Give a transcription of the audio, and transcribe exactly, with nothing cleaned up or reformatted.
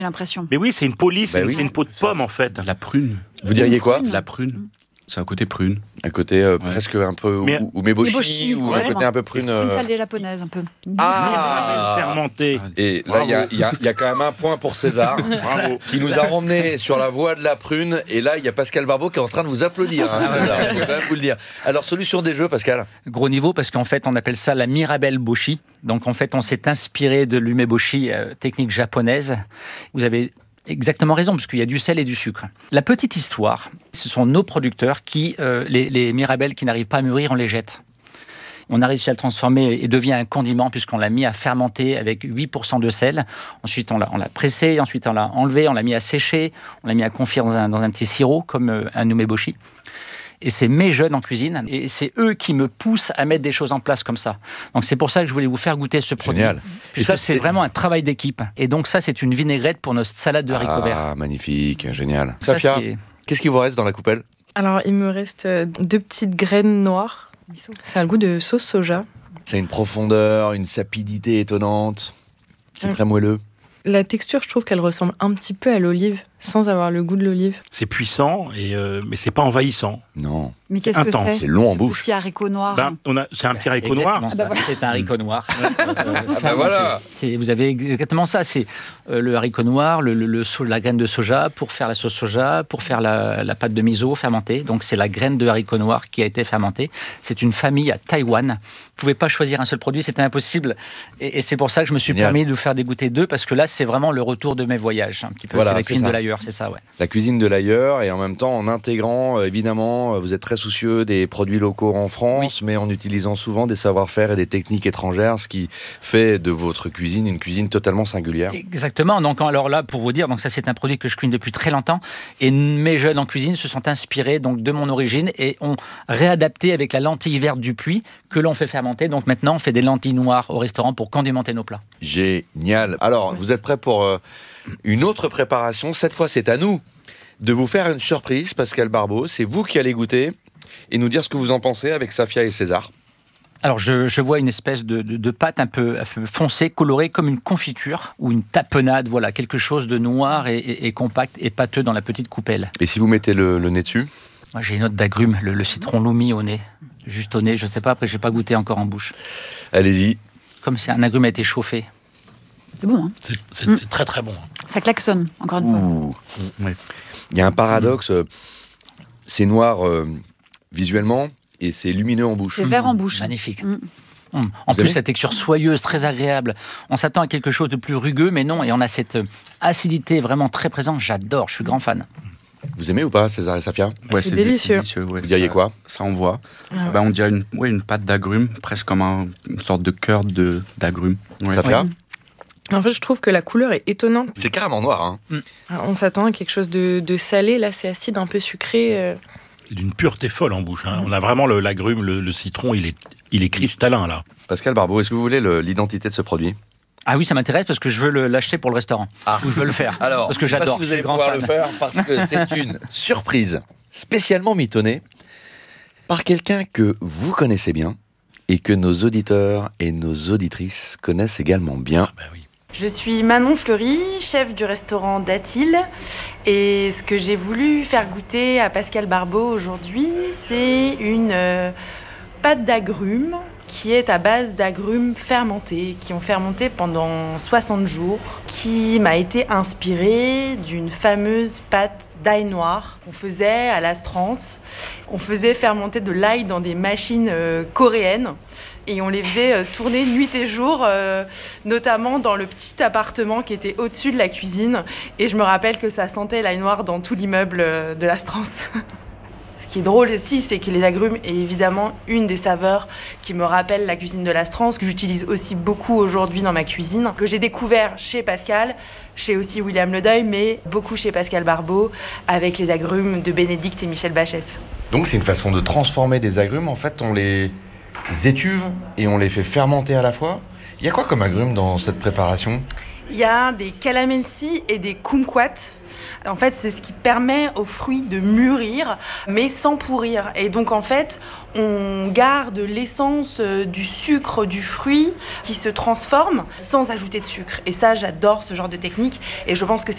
j'ai l'impression. Mais oui, c'est une police, Bah c'est, oui. c'est une peau de Ça, pomme en fait. La prune. Vous diriez quoi? Prune. La prune. C'est un côté prune. Un côté euh, Ouais. presque un peu Mais- ou, ou méboshi, Méboshi, ou ouais. un côté un peu prune. euh, Une salée japonaise, un peu. Ah Fermenté. Et là, il y a, il y a- il y a quand même un point pour César, Bravo. qui nous a ramené sur la voie de la prune. Et là, il y a Pascal Barbeau qui est en train de vous applaudir. Hein, César, je peux quand même vous le dire. Alors, solution des jeux, Pascal. Gros niveau, parce qu'en fait, on appelle ça la Mirabelle Boshi. Donc, en fait, on s'est inspiré de l'umeboshi, euh, technique japonaise. Vous avez exactement raison, puisqu'il y a du sel et du sucre. La petite histoire, ce sont nos producteurs qui, euh, les, les Mirabelles qui n'arrivent pas à mûrir, on les jette. On a réussi à le transformer et devient un condiment puisqu'on l'a mis à fermenter avec huit pour cent de sel. Ensuite, on l'a, on l'a pressé, ensuite on l'a enlevé, on l'a mis à sécher, on l'a mis à confire dans un, dans un petit sirop comme euh, un umeboshi. Et c'est mes jeunes en cuisine, et c'est eux qui me poussent à mettre des choses en place comme ça. Donc c'est pour ça que je voulais vous faire goûter ce produit. Génial. Puisque Et ça, c'est c'est- vraiment un travail d'équipe. Et donc ça, c'est une vinaigrette pour notre salade de haricots verts. Ah, magnifique, génial. Ça, Safia, c'est- qu'est-ce qui vous reste dans la coupelle? Alors, il me reste euh, deux petites graines noires. Ça a le goût de sauce soja. C'est une profondeur, une sapidité étonnante. C'est Mm. très moelleux. La texture, je trouve qu'elle ressemble un petit peu à l'olive, sans avoir le goût de l'olive. C'est puissant, et, euh, mais c'est pas envahissant. Non. Mais qu'est-ce que Intense. c'est C'est long en Ce bouche. petit haricot noir. Ben, on a, c'est un petit C'est haricot noir. exactement ça. Ah bah voilà. C'est un haricot noir. Ah bah voilà. C'est- vous avez exactement ça. C'est euh, le haricot noir, le, le- le so- la graine de soja pour faire la sauce soja, pour faire la, la pâte de miso fermentée. Donc c'est la graine de haricot noir qui a été fermentée. C'est une famille à Taïwan. Vous ne pouvez pas choisir un seul produit, c'était impossible. Et, et c'est pour ça que je me suis Génial. permis de vous faire dégoûter deux, parce que là c'est vraiment le retour de mes voyages. Un petit peu. Voilà, c'est la c'est cuisine ça. de l'ailleurs, c'est ça, ouais. La cuisine de l'ailleurs, et en même temps en intégrant, euh, évidemment, euh, vous êtes très soucieux des produits locaux en France, mais en utilisant souvent des savoir-faire et des techniques étrangères, ce qui fait de votre cuisine une cuisine totalement singulière. Exactement. Donc alors là, pour vous dire, donc ça c'est un produit que je cuisine depuis très longtemps, et mes jeunes en cuisine se sont inspirés donc de mon origine et ont réadapté avec la lentille verte du Puy que l'on fait fermenter. Donc maintenant, on fait des lentilles noires au restaurant pour condimenter nos plats. Génial. Alors, vous êtes prêts pour euh, une autre préparation? Cette fois, c'est à nous de vous faire une surprise, Pascal Barbeau. C'est vous qui allez goûter et nous dire ce que vous en pensez avec Safia et César. Alors je, je vois une espèce de, de, de pâte un peu, un peu foncée, colorée comme une confiture ou une tapenade. Voilà, quelque chose de noir et, et, et compact et pâteux dans la petite coupelle. Et si vous mettez le, le nez dessus? Moi, j'ai une note d'agrumes, le, le citron loumi au nez. Juste au nez, je ne sais pas, après je n'ai pas goûté encore en bouche. Allez-y. Comme si un agrume a été chauffé. C'est bon, hein. C'est, c'est- Mm. c'est très très bon. Ça klaxonne, encore une fois. Ouh. Ouais. Il y a un paradoxe. euh, C'est noir euh, visuellement et c'est lumineux en bouche. C'est vert en bouche. Magnifique. Mm. Hum. En Vous plus, aimez la texture soyeuse, très agréable. On s'attend à quelque chose de plus rugueux, mais non. Et on a cette euh, acidité vraiment très présente. J'adore, je suis grand fan. Vous aimez ou pas, César et Safia? Ouais, C'est délicieux. ouais. Vous diriez Ça- quoi? Ça envoie. Ah ouais. Ben, on dirait une, ouais, une pâte d'agrumes, presque comme un- une sorte de cœur de, d'agrumes. Ouais. Safia? En fait, je trouve que la couleur est étonnante. C'est carrément noir. Hein. Alors, on s'attend à quelque chose de, de salé. Là, c'est acide, un peu sucré. euh. C'est d'une pureté folle en bouche. Hein. On a vraiment le, l'agrume, le, le citron, il est, il est cristallin là. Pascal Barbeau, est-ce que vous voulez le- l'identité de ce produit? Ah oui, ça m'intéresse parce que je veux le- l'acheter pour le restaurant. Ah. Ou je veux le faire. Alors, parce que je sais pas j'adore. si vous je allez suis grand pouvoir fan. le faire parce que c'est une surprise spécialement mitonnée par quelqu'un que vous connaissez bien et que nos auditeurs et nos auditrices connaissent également bien. Ah ben oui. Je suis Manon Fleury, chef du restaurant Datil. Et ce que j'ai voulu faire goûter à Pascal Barbeau aujourd'hui, c'est une euh, pâte d'agrumes qui est à base d'agrumes fermentés, qui ont fermenté pendant soixante jours, qui m'a été inspirée d'une fameuse pâte d'ail noir qu'on faisait à l'Astrance. On faisait fermenter de l'ail dans des machines euh, coréennes. Et on les faisait euh, tourner nuit et jour, euh, notamment dans le petit appartement qui était au-dessus de la cuisine. Et je me rappelle que ça sentait l'ail noir dans tout l'immeuble euh, de l'Astrance. Ce qui est drôle aussi, c'est que les agrumes est évidemment une des saveurs qui me rappelle la cuisine de l'Astrance, que j'utilise aussi beaucoup aujourd'hui dans ma cuisine, que j'ai découvert chez Pascal, chez aussi William Ledeuil, mais beaucoup chez Pascal Barbeau, avec les agrumes de Bénédicte et Michel Bachès. Donc c'est une façon de transformer des agrumes. En fait, on les étuve et on les fait fermenter à la fois. Il y a quoi comme agrumes dans cette préparation? Il y a des calamensi et des kumquats. En fait, c'est ce qui permet aux fruits de mûrir, mais sans pourrir. Et donc, en fait, on garde l'essence euh, du sucre du fruit qui se transforme sans ajouter de sucre. Et ça, j'adore ce genre de technique. Et je pense que c'est